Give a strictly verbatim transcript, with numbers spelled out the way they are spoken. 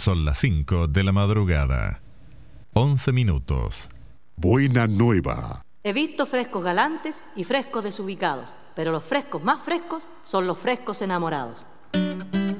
Son las cinco de la madrugada. once minutos. Buena nueva. He visto frescos galantes y frescos desubicados, pero los frescos más frescos son los frescos enamorados.